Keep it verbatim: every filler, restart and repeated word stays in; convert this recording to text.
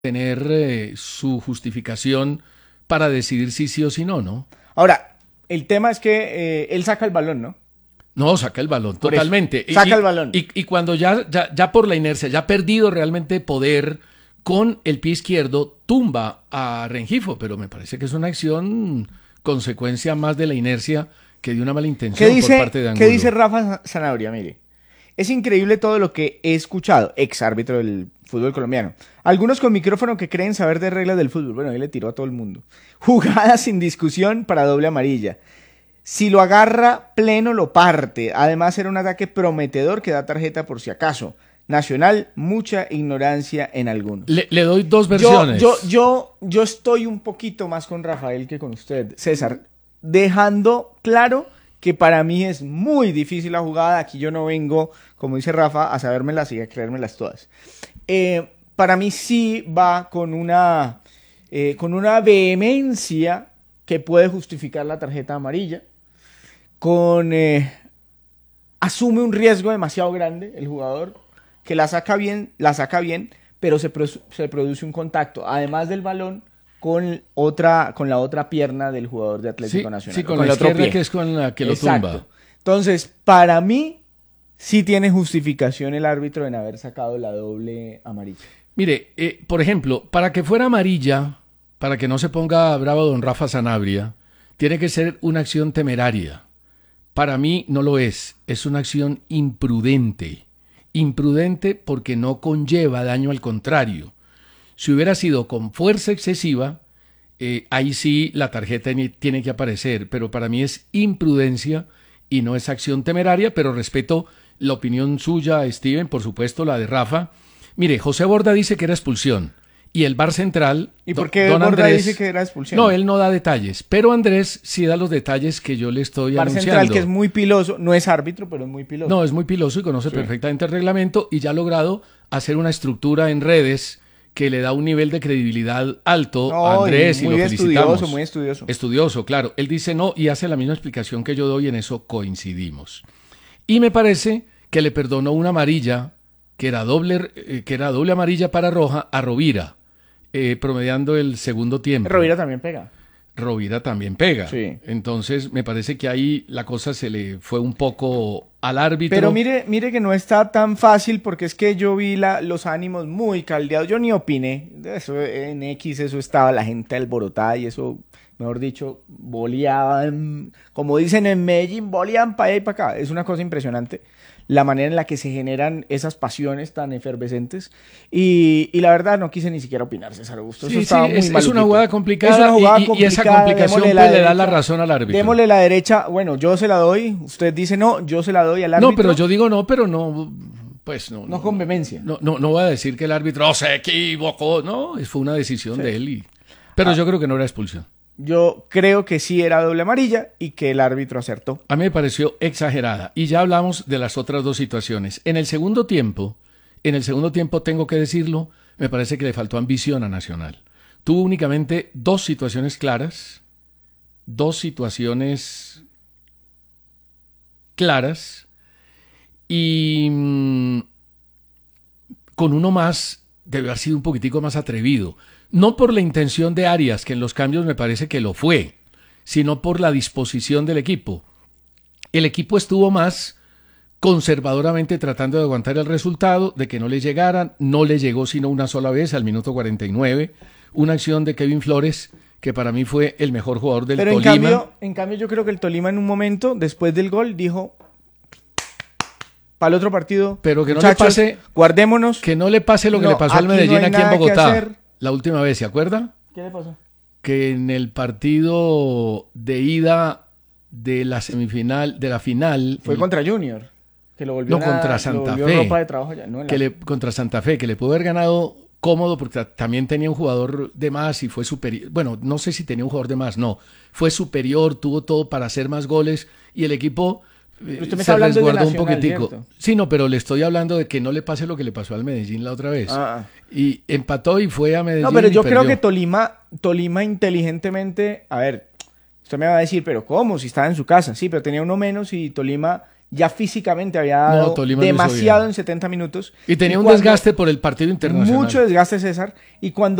tener eh, su justificación para decidir si sí o si no, ¿no? Ahora, el tema es que eh, él saca el balón, ¿no? No, saca el balón, Por totalmente. eso, saca y, el balón. Y, y cuando ya, ya, ya por la inercia, ya ha perdido realmente poder con el pie izquierdo, tumba a Rengifo, pero me parece que es una acción consecuencia más de la inercia que de una mala intención ¿Qué dice, por parte de Angulo. ¿Qué dice Rafa Sanabria? Mire, es increíble todo lo que he escuchado, ex árbitro del fútbol colombiano. Algunos con micrófono que creen saber de reglas del fútbol. Bueno, ahí le tiró a todo el mundo. Jugadas sin discusión para doble amarilla. Si lo agarra pleno, lo parte. Además, era un ataque prometedor que da tarjeta por si acaso. Nacional, mucha ignorancia en algunos. Le, le doy dos versiones. Yo, yo, yo, yo estoy un poquito más con Rafael que con usted, César. Dejando claro que para mí es muy difícil la jugada. Aquí yo no vengo, como dice Rafa, a sabérmelas y a creérmelas todas. Eh, para mí sí va con una, eh, con una vehemencia que puede justificar la tarjeta amarilla. Con eh, asume un riesgo demasiado grande el jugador, que la saca bien, la saca bien, pero se, pro, se produce un contacto, además del balón, con otra, con la otra pierna del jugador de Atlético sí, Nacional. Sí, con, con la el otro izquierda, pie, que es con la que lo Exacto. tumba. Entonces, para mí, sí tiene justificación el árbitro en haber sacado la doble amarilla. Mire, eh, por ejemplo, para que fuera amarilla, para que no se ponga bravo don Rafa Sanabria, tiene que ser una acción temeraria. Para mí no lo es, es una acción imprudente. Imprudente porque no conlleva daño al contrario. Si hubiera sido con fuerza excesiva, eh, ahí sí la tarjeta tiene que aparecer, pero para mí es imprudencia y no es acción temeraria, pero respeto la opinión suya, Steven, por supuesto la de Rafa. Mire, José Borda dice que era expulsión. Y el V A R central... ¿Y por qué don Borda Andrés, dice que era expulsión? No, él no da detalles, pero Andrés sí da los detalles que yo le estoy V A R anunciando. central, que es muy piloso, no es árbitro, pero es muy piloso. No, es muy piloso y conoce sí. perfectamente el reglamento y ya ha logrado hacer una estructura en redes que le da un nivel de credibilidad alto no, a Andrés y, muy y lo felicitamos. Estudioso, muy estudioso. Estudioso, claro. Él dice no y hace la misma explicación que yo doy y en eso coincidimos. Y me parece que le perdonó una amarilla, que era doble, eh, que era doble amarilla para roja, a Rovira. Eh, promediando el segundo tiempo. Rovira también pega. Rovira también pega. Sí. Entonces me parece que ahí la cosa se le fue un poco al árbitro. Pero mire, mire que no está tan fácil porque es que yo vi la, los ánimos muy caldeados. Yo ni opiné. Eso, en X eso estaba la gente alborotada y eso, mejor dicho, boleaban, como dicen en Medellín, boleaban para allá y para acá. Es una cosa impresionante la manera en la que se generan esas pasiones tan efervescentes y, y la verdad no quise ni siquiera opinar, César Augusto. Eso sí, estaba sí, muy es, maluquito. Es una jugada complicada, es una jugada y, complicada y esa complicación pues, la le derecha, da la razón al árbitro. Démosle la derecha, bueno, yo se la doy, usted dice no, yo se la doy al árbitro. No, pero yo digo no, pero no, pues no. No, no con vehemencia. No, no, no voy a decir que el árbitro oh, se equivocó, no, fue una decisión sí. de él, y, pero ah. yo creo que no era expulsión. Yo creo que sí era doble amarilla y que el árbitro acertó. A mí me pareció exagerada. Y ya hablamos de las otras dos situaciones. En el segundo tiempo, en el segundo tiempo tengo que decirlo, me parece que le faltó ambición a Nacional. Tuvo únicamente dos situaciones claras, dos situaciones claras y mmm, con uno más debe haber sido un poquitico más atrevido. No por la intención de Arias, que en los cambios me parece que lo fue, sino por la disposición del equipo. El equipo estuvo más conservadoramente tratando de aguantar el resultado, de que no le llegaran, no le llegó sino una sola vez al minuto cuarenta y nueve, una acción de Kevin Flores, que para mí fue el mejor jugador del Pero Tolima. En cambio, en cambio yo creo que el Tolima en un momento, después del gol, dijo... Para el otro partido, pero que no le pase, guardémonos. Que no le pase lo que no, le pasó al Medellín no aquí en Bogotá. La última vez, ¿se acuerda? ¿Qué le pasó? Que en el partido de ida de la semifinal, de la final... Fue el, contra Junior, que lo volvió No, a, contra Santa Fe. Ropa de trabajo allá, no, que le, contra Santa Fe, que le pudo haber ganado cómodo porque también tenía un jugador de más y fue superior. Bueno, no sé si tenía un jugador de más, no. Fue superior, tuvo todo para hacer más goles y el equipo... Pero usted me está hablando de Nacional, un poquitico. ¿cierto? Sí, no, pero le estoy hablando de que no le pase lo que le pasó al Medellín la otra vez. Ah. Y empató y fue a Medellín. No, pero yo y creo perdió. que Tolima, Tolima inteligentemente, a ver, usted me va a decir, pero ¿cómo? Si estaba en su casa. Sí, pero tenía uno menos y Tolima ya físicamente había dado No, Tolima lo hizo demasiado bien. en setenta minutos. Y tenía un cuando- desgaste por el partido internacional. Mucho desgaste, César. Y cuando